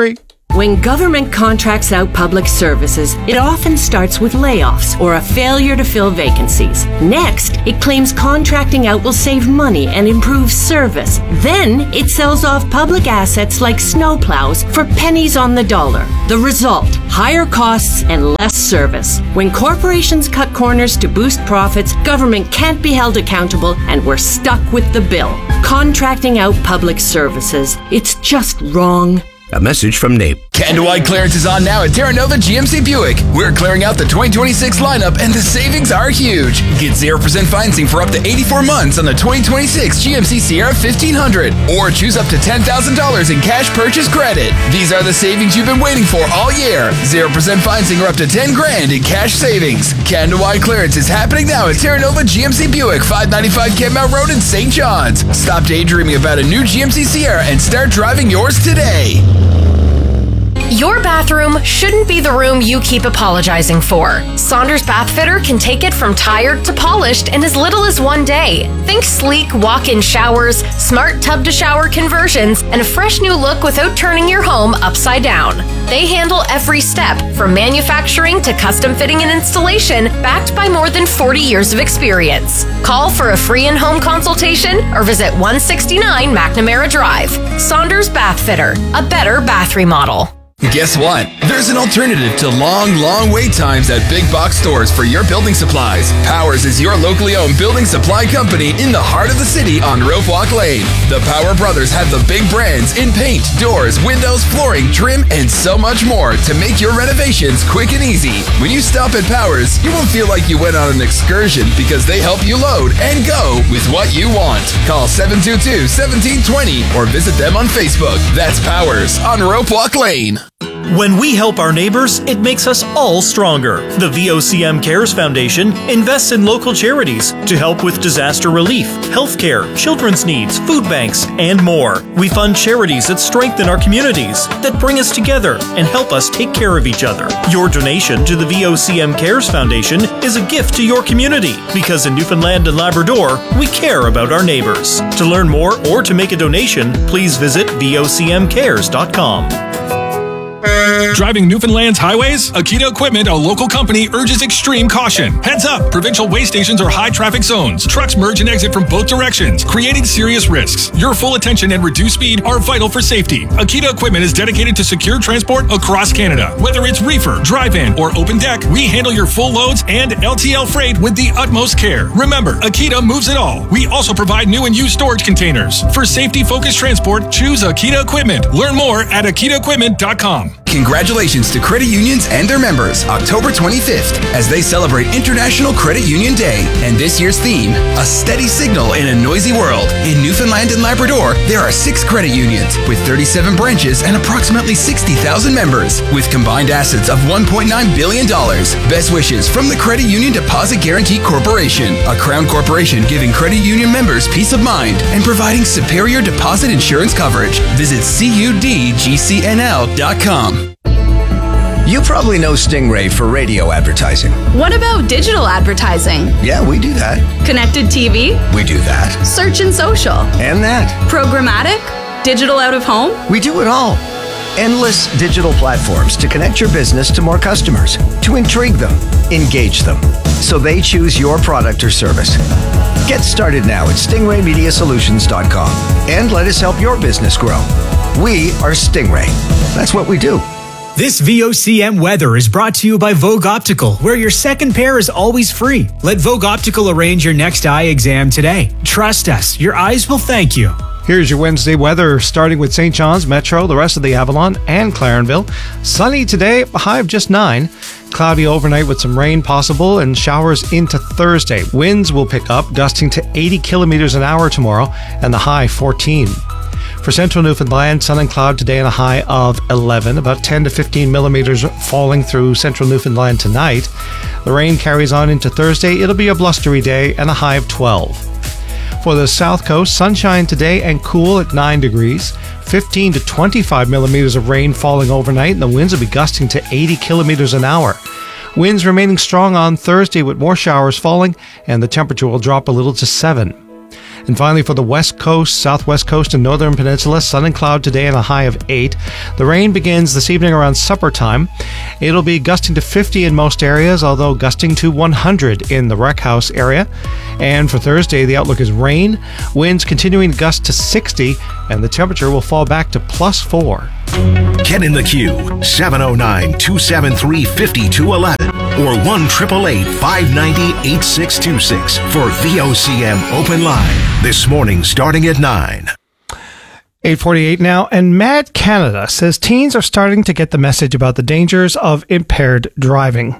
When government contracts out public services, it often starts with layoffs or a failure to fill vacancies. Next, it claims contracting out will save money and improve service. Then, it sells off public assets like snowplows for pennies on the dollar. The result, higher costs and less service. When corporations cut corners to boost profits, government can't be held accountable and we're stuck with the bill. Contracting out public services, it's just wrong. A message from NAPE. Candlelight clearance is on now at Terra Nova GMC Buick. We're clearing out the 2026 lineup and the savings are huge. Get 0% financing for up to 84 months on the 2026 GMC Sierra 1500 or choose up to $10,000 in cash purchase credit. These are the savings you've been waiting for all year. 0% financing or up to $10,000 in cash savings. Candlelight clearance is happening now at Terra Nova GMC Buick, 595 Kenmount Road in St. John's. Stop daydreaming about a new GMC Sierra and start driving yours today. Your bathroom shouldn't be the room you keep apologizing for. Saunders Bath Fitter can take it from tired to polished in as little as one day. Think sleek walk-in showers, smart tub-to-shower conversions, and a fresh new look without turning your home upside down. They handle every step, from manufacturing to custom fitting and installation, backed by more than 40 years of experience. Call for a free in-home consultation or visit 169 McNamara Drive. Saunders Bath Fitter, a better bath remodel. Guess what? There's an alternative to long wait times at big box stores for your building supplies. Powers is your locally owned building supply company in the heart of the city on Rope Walk Lane. The Power Brothers have the big brands in paint, doors, windows, flooring, trim, and so much more to make your renovations quick and easy. When you stop at Powers, you won't feel like you went on an excursion because they help you load and go with what you want. Call 722-1720 or visit them on Facebook. That's Powers on Rope Walk Lane. When we help our neighbors, it makes us all stronger. The VOCM Cares Foundation invests in local charities to help with disaster relief, healthcare, children's needs, food banks, and more. We fund charities that strengthen our communities, that bring us together and help us take care of each other. Your donation to the VOCM Cares Foundation is a gift to your community because in Newfoundland and Labrador, we care about our neighbors. To learn more or to make a donation, please visit vocmcares.com. Driving Newfoundland's highways? Akita Equipment, a local company, urges extreme caution. Heads up! Provincial way stations are high traffic zones. Trucks merge and exit from both directions, creating serious risks. Your full attention and reduced speed are vital for safety. Akita Equipment is dedicated to secure transport across Canada. Whether it's reefer, drive-in, or open deck, we handle your full loads and LTL freight with the utmost care. Remember, Akita moves it all. We also provide new and used storage containers. For safety-focused transport, choose Akita Equipment. Learn more at akitaequipment.com. Congratulations to credit unions and their members, October 25th, as they celebrate International Credit Union Day. And this year's theme, a steady signal in a noisy world. In Newfoundland and Labrador, there are 6 credit unions with 37 branches and approximately 60,000 members, with combined assets of $1.9 billion. Best wishes from the Credit Union Deposit Guarantee Corporation, a Crown corporation giving credit union members peace of mind and providing superior deposit insurance coverage. Visit cudgcnl.com. You probably know Stingray for radio advertising. What about digital advertising? Yeah, we do that. Connected TV? We do that. Search and social? And that. Programmatic? Digital out of home? We do it all. Endless digital platforms to connect your business to more customers, to intrigue them, engage them, so they choose your product or service. Get started now at stingraymediasolutions.com and let us help your business grow. We are Stingray. That's what we do. This VOCM weather is brought to you by Vogue Optical, where your second pair is always free. Let Vogue Optical arrange your next eye exam today. Trust us, your eyes will thank you. Here's your Wednesday weather, starting with St. John's, Metro, the rest of the Avalon, and Clarenville. Sunny today, a high of just 9. Cloudy overnight with some rain possible and showers into Thursday. Winds will pick up, gusting to 80 kilometers an hour tomorrow, and the high 14. For central Newfoundland, sun and cloud today and a high of 11, about 10 to 15 millimeters falling through central Newfoundland tonight. The rain carries on into Thursday. It'll be a blustery day and a high of 12. For the south coast, sunshine today and cool at 9 degrees. 15 to 25 millimeters of rain falling overnight, and the winds will be gusting to 80 kilometers an hour. Winds remaining strong on Thursday with more showers falling, and the temperature will drop a little to 7. And finally, for the West Coast, Southwest Coast, and Northern Peninsula, sun and cloud today and a high of 8. The rain begins this evening around supper time. It'll be gusting to 50 in most areas, although gusting to 100 in the Rec House area. And for Thursday, the outlook is rain, winds continuing to gust to 60, and the temperature will fall back to +4. Get in the queue, 709-273-5211 or 1-888-590-8626 for VOCM Open Line. This morning starting at 9. 8:48 now, and Mad Canada says teens are starting to get the message about the dangers of impaired driving.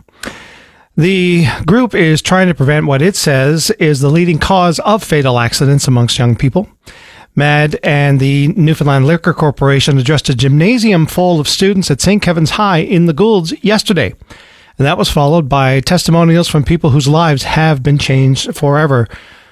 The group is trying to prevent what it says is the leading cause of fatal accidents amongst young people. MAD and the Newfoundland Liquor Corporation addressed a gymnasium full of students at St. Kevin's High in the Goulds yesterday. And that was followed by testimonials from people whose lives have been changed forever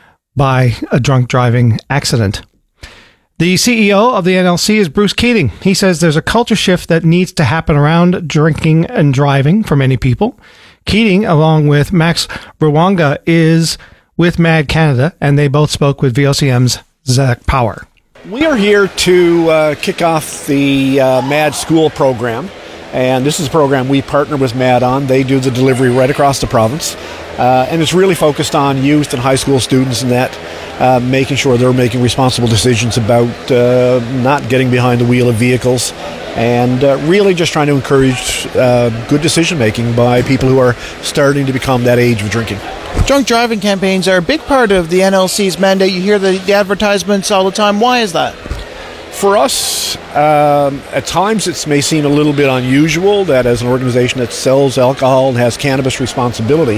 by a drunk driving accident. The CEO of the NLC is Bruce Keating. He says there's a culture shift that needs to happen around drinking and driving for many people. Keating, along with Max Rwanga, is with MAD Canada, and they both spoke with VOCM's Zach Power. We are here to kick off the MAD School program, and this is a program we partner with MAD on. They do the delivery right across the province, and it's really focused on youth and high school students and that, making sure they're making responsible decisions about not getting behind the wheel of vehicles, and really just trying to encourage good decision making by people who are starting to become that age of drinking. Drunk driving campaigns are a big part of the NLC's mandate. You hear the advertisements all the time. Why is that? For us, at times it may seem a little bit unusual that as an organization that sells alcohol and has cannabis responsibility,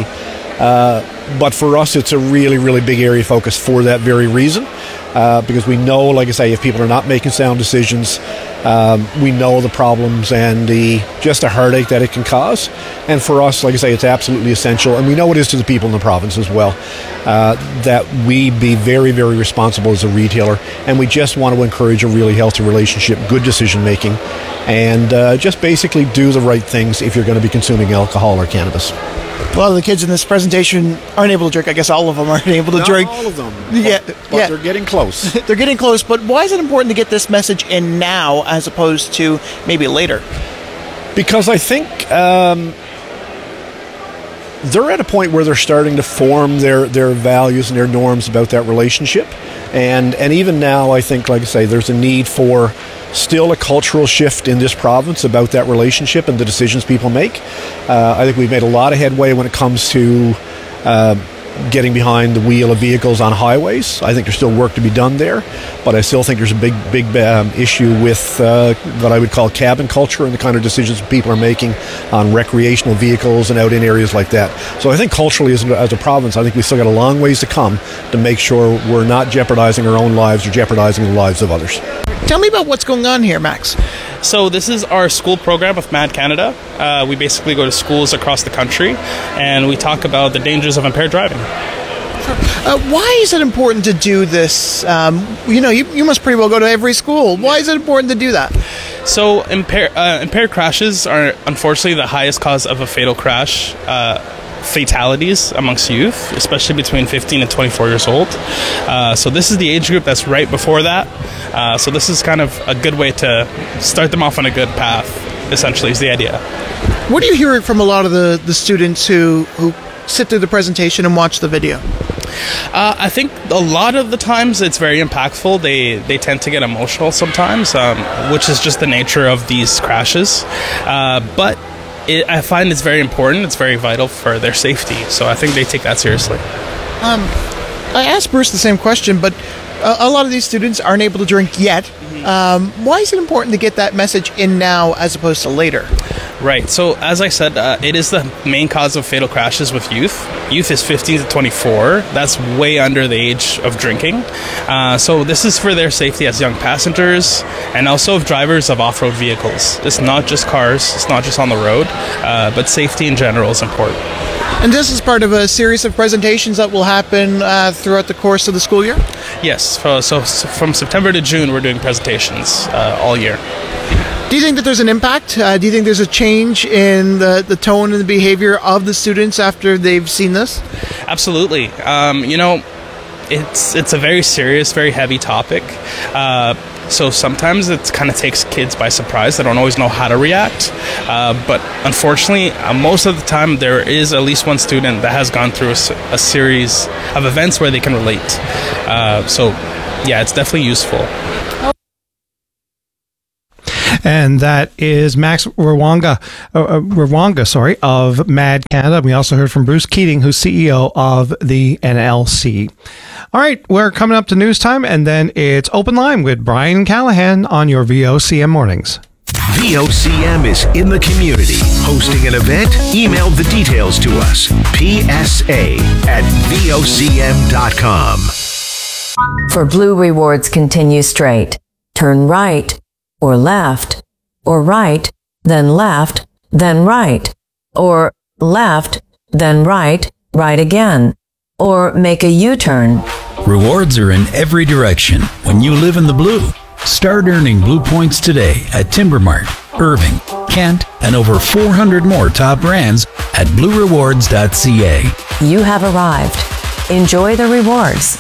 but for us it's a really, really big area of focus for that very reason. Because we know, like I say, if people are not making sound decisions, we know the problems and just the heartache that it can cause. And for us, like I say, it's absolutely essential, and we know it is to the people in the province as well, that we be very, very responsible as a retailer, and we just want to encourage a really healthy relationship, good decision making, and just basically do the right things if you're going to be consuming alcohol or cannabis. A lot of the kids in this presentation aren't able to drink. I guess all of them aren't able to drink. Not all of them. Yeah, but they're getting close. They're getting close, but why is it important to get this message in now as opposed to maybe later? Because I think they're at a point where they're starting to form their values and their norms about that relationship. And even now, I think, like I say, there's a need for still a cultural shift in this province about that relationship and the decisions people make. I think we've made a lot of headway when it comes to getting behind the wheel of vehicles on highways. I think there's still work to be done there, but I still think there's a big issue with what I would call cabin culture and the kind of decisions people are making on recreational vehicles and out in areas like that. So I think culturally as a province, I think we've still got a long ways to come to make sure we're not jeopardizing our own lives or jeopardizing the lives of others. Tell me about what's going on here, Max. So this is our school program with MAD Canada. We basically go to schools across the country and we talk about the dangers of impaired driving. Why is it important to do this? You must pretty well go to every school. Why is it important to do that? So impaired crashes are unfortunately the highest cause of a fatal crash. Fatalities amongst youth, especially between 15 and 24 years old. So this is the age group that's right before that. So this is kind of a good way to start them off on a good path, essentially, is the idea. What are you hearing from a lot of the students who sit through the presentation and watch the video? I think a lot of the times it's very impactful. They tend to get emotional sometimes, which is just the nature of these crashes. But I find it's very important. It's very vital for their safety. So I think they take that seriously. I asked Bruce the same question, but a lot of these students aren't able to drink yet. Why is it important to get that message in now as opposed to later? Right. So as I said, it is the main cause of fatal crashes with youth. Youth is 15 to 24. That's way under the age of drinking. So this is for their safety as young passengers and also drivers of off-road vehicles. It's not just cars. It's not just on the road, but safety in general is important. And this is part of a series of presentations that will happen throughout the course of the school year? Yes. So from September to June, we're doing presentations all year. Do you think that there's an impact? Do you think there's a change in the tone and the behavior of the students after they've seen this? Absolutely. it's a very serious, very heavy topic. So sometimes it kind of takes kids by surprise. They don't always know how to react. But unfortunately, most of the time, there is at least one student that has gone through a series of events where they can relate. So yeah, it's definitely useful. And that is Max Rwanga, of MAD Canada. We also heard from Bruce Keating, who's CEO of the NLC. All right, we're coming up to news time, and then it's Open Line with Brian Callahan on your VOCM mornings. VOCM is in the community, hosting an event. Email the details to us. PSA@VOCM.com. For Blue Rewards, continue straight. Turn right, or left, or right, then left, then right, or left, then right, right again, or make a U-turn. Rewards are in every direction when you live in the blue. Start earning Blue points today at Timbermart, Irving, Kent, and over 400 more top brands at bluerewards.ca. You have arrived. Enjoy the rewards.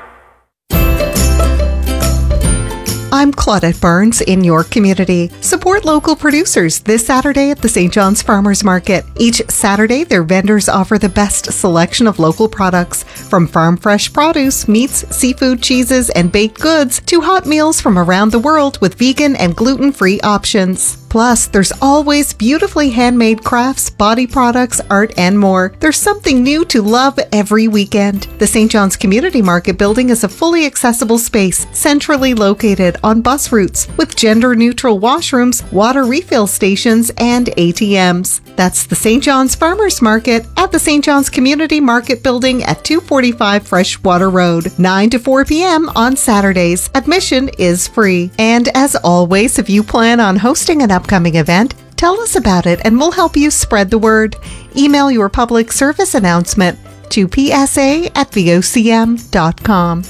I'm Claudette Barnes in your community. Support local producers this Saturday at the St. John's Farmers Market. Each Saturday, their vendors offer the best selection of local products, from farm fresh produce, meats, seafood, cheeses, and baked goods, to hot meals from around the world with vegan and gluten-free options. Plus, there's always beautifully handmade crafts, body products, art, and more. There's something new to love every weekend. The St. John's Community Market building is a fully accessible space, centrally located on bus routes, with gender-neutral washrooms, water refill stations, and ATMs. That's the St. John's Farmers Market at the St. John's Community Market building at 245 Freshwater Road, 9 to 4 p.m. on Saturdays. Admission is free. And as always, if you plan on hosting an upcoming event, tell us about it and we'll help you spread the word. Email your public service announcement to psa@vocm.com.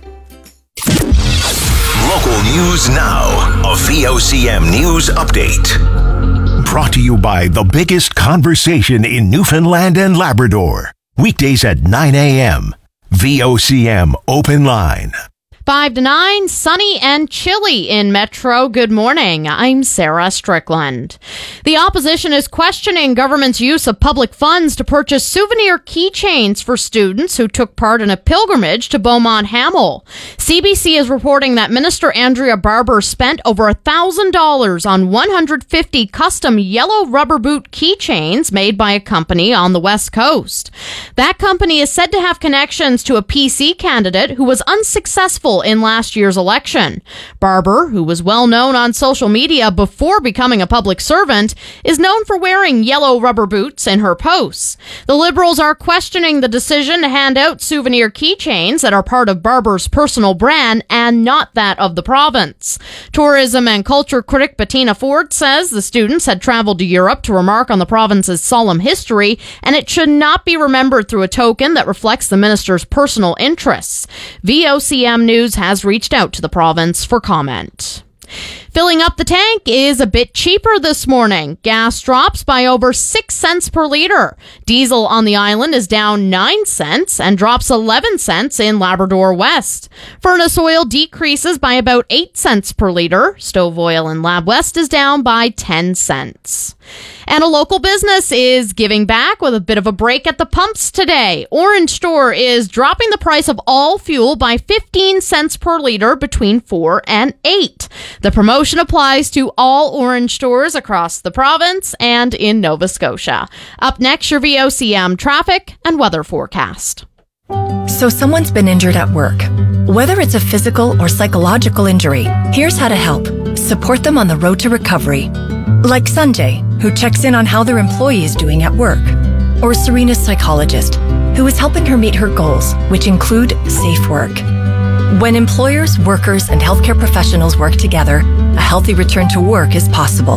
Local news now. A VOCM news update. Brought to you by the biggest conversation in Newfoundland and Labrador. Weekdays at 9 a.m. VOCM Open Line. 5 to 9, sunny and chilly in Metro. Good morning. I'm Sarah Strickland. The opposition is questioning government's use of public funds to purchase souvenir keychains for students who took part in a pilgrimage to Beaumont Hamel. CBC is reporting that Minister Andrea Barber spent over $1,000 on 150 custom yellow rubber boot keychains made by a company on the West Coast. That company is said to have connections to a PC candidate who was unsuccessful in last year's election. Barber, who was well known on social media before becoming a public servant, is known for wearing yellow rubber boots in her posts. The Liberals are questioning the decision to hand out souvenir keychains that are part of Barber's personal brand and not that of the province. Tourism and culture critic Bettina Ford says the students had traveled to Europe to remark on the province's solemn history, and it should not be remembered through a token that reflects the minister's personal interests. VOCM News has reached out to the province for comment. Filling up the tank is a bit cheaper this morning. Gas drops by over 6 cents per liter. Diesel on the island is down 9 cents and drops 11 cents in Labrador West. Furnace oil decreases by about 8 cents per liter. Stove oil in Lab West is down by 10 cents. And a local business is giving back with a bit of a break at the pumps today. Orange Store is dropping the price of all fuel by 15 cents per liter between 4 and 8. The promotion applies to all Orange stores across the province and in Nova Scotia. Up next, your VOCM traffic and weather forecast. So someone's been injured at work. Whether it's a physical or psychological injury, here's how to help. Support them on the road to recovery. Like Sanjay, who checks in on how their employee is doing at work. Or Serena's psychologist, who is helping her meet her goals, which include safe work. When employers, workers, and healthcare professionals work together, a healthy return to work is possible.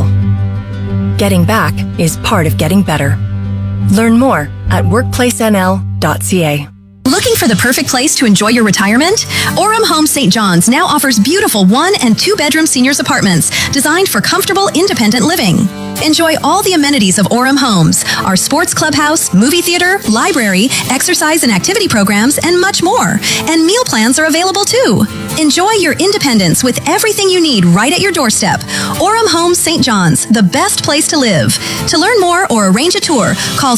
Getting back is part of getting better. Learn more at workplacenl.ca. Looking for the perfect place to enjoy your retirement? Orem Home St. John's now offers beautiful 1- and 2-bedroom seniors apartments designed for comfortable, independent living. Enjoy all the amenities of Orem Homes, our sports clubhouse, movie theater, library, exercise and activity programs, and much more. And meal plans are available too. Enjoy your independence with everything you need right at your doorstep. Orem Homes St. John's, the best place to live. To learn more or arrange a tour, call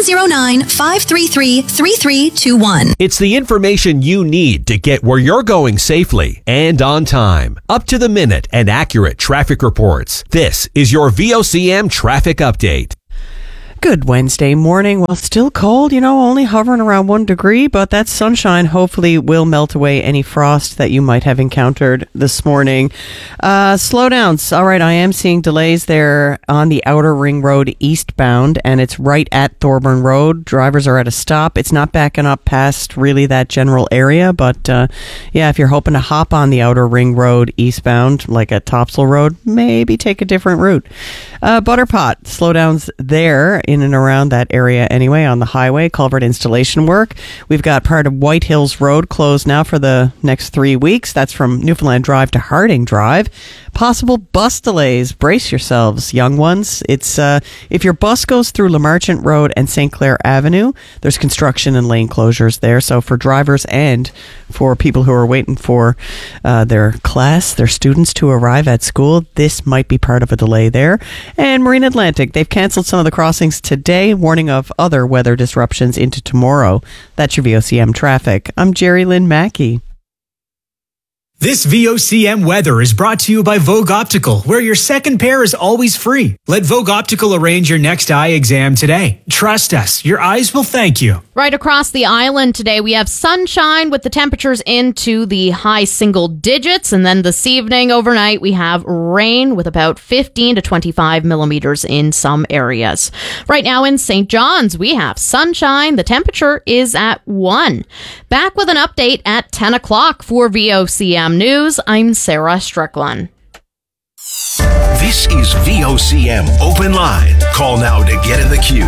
709-533-3321. It's the information you need to get where you're going safely and on time. Up to the minute and accurate traffic reports. This is your VOCM traffic update. Good Wednesday morning. Well, still cold, only hovering around 1 degree, but that sunshine hopefully will melt away any frost that you might have encountered this morning. Slowdowns. All right, I am seeing delays there on the Outer Ring Road eastbound, and it's right at Thorburn Road. Drivers are at a stop. It's not backing up past really that general area, but if you're hoping to hop on the Outer Ring Road eastbound, like at Topsail Road, maybe take a different route. Butterpot, slowdowns there in and around that area anyway on the highway, culvert installation work. We've got part of White Hills Road closed now for the next 3 weeks. That's from Newfoundland Drive to Harding Drive. Possible bus delays. Brace yourselves, young ones. It's if your bus goes through Lamarchant Road and St. Clair Avenue, there's construction and lane closures there. So for drivers and for people who are waiting for their students to arrive at school, this might be part of a delay there. And Marine Atlantic, they've canceled some of the crossings today, warning of other weather disruptions into tomorrow. That's your VOCM traffic. I'm Jerry Lynn Mackey. This VOCM weather is brought to you by Vogue Optical, where your second pair is always free. Let Vogue Optical arrange your next eye exam today. Trust us, your eyes will thank you. Right across the island today, we have sunshine with the temperatures into the high single digits. And then this evening, overnight, we have rain with about 15 to 25 millimeters in some areas. Right now in St. John's, we have sunshine. The temperature is at 1. Back with an update at 10 o'clock for VOCM News. I'm Sarah Strickland. This is VOCM Open Line. Call now to get in the queue.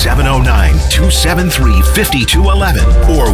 709-273-5211 or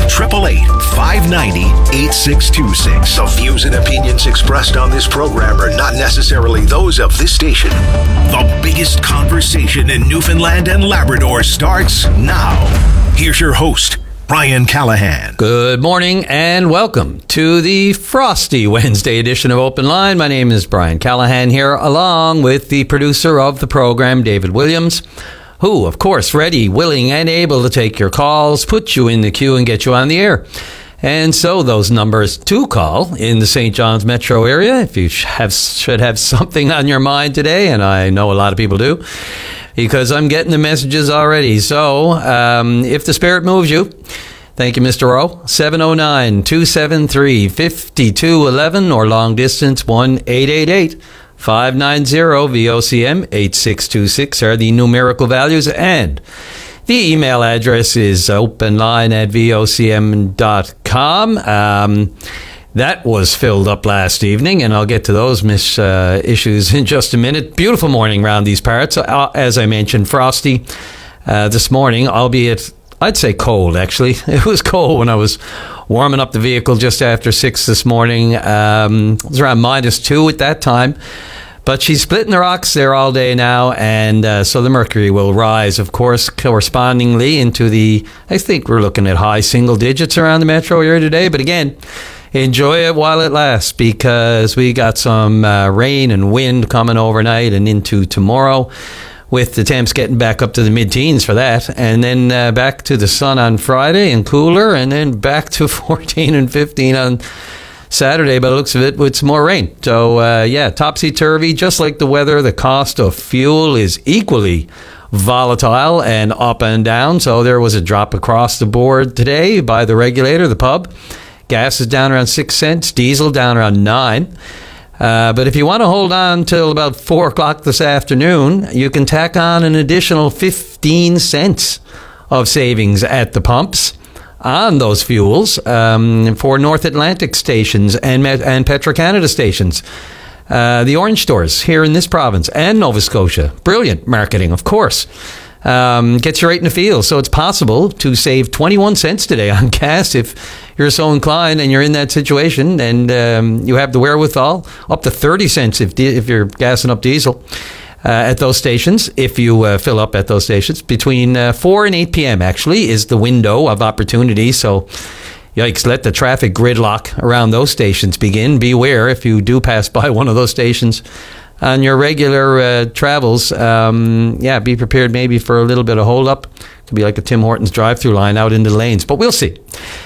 1-888-590-8626. The views and opinions expressed on this program are not necessarily those of this station. The biggest conversation in Newfoundland and Labrador starts now. Here's your host, Brian Callahan. Good morning and welcome to the frosty Wednesday edition of Open Line. My name is Brian Callahan here, along with the producer of the program, David Williams, who, of course, ready, willing, and able to take your calls, put you in the queue, and get you on the air. And so those numbers to call in the St. John's metro area, if you should have something on your mind today, and I know a lot of people do, because I'm getting the messages already. So, if the spirit moves you, thank you, Mr. Rowe. 709-273-5211 or long distance 1-888-590-VOCM 8626 are the numerical values, and the email address is openline@vocm.com. That was filled up last evening, and I'll get to those issues in just a minute. Beautiful morning around these parts. As I mentioned, frosty this morning, albeit I'd say cold, actually. It was cold when I was warming up the vehicle just after 6 this morning. It was around -2 at that time. But she's splitting the rocks there all day now, and so the mercury will rise, of course, correspondingly into I think we're looking at high single digits around the metro area today. But again, enjoy it while it lasts, because we got some rain and wind coming overnight and into tomorrow, with the temps getting back up to the mid-teens for that, and then back to the sun on Friday and cooler, and then back to 14 and 15 on Saturday, by the looks of it, with some more rain. So, topsy-turvy, just like the weather. The cost of fuel is equally volatile and up and down. So there was a drop across the board today by the regulator, the pub. Gas is down around 6 cents, diesel down around 9. But if you want to hold on till about 4 o'clock this afternoon, you can tack on an additional 15 cents of savings at the pumps on those fuels for North Atlantic stations and Petro-Canada stations. The orange stores here in this province and Nova Scotia. Brilliant marketing, of course. Gets you right in the field. So it's possible to save 21 cents today on gas if you're so inclined and you're in that situation, and you have the wherewithal, up to 30 cents if you're gassing up diesel. at those stations. If you fill up at those stations, between 4 and 8 p.m. actually is the window of opportunity. So, yikes, let the traffic gridlock around those stations begin. Beware if you do pass by one of those stations on your regular travels. Be prepared maybe for a little bit of hold up. Could be like a Tim Hortons drive-through line out into the lanes, but we'll see.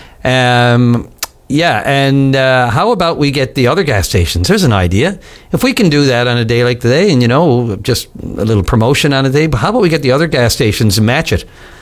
How about we get the other gas stations? There's an idea. If we can do that on a day like today and, just a little promotion on a day, but how about we get the other gas stations and match it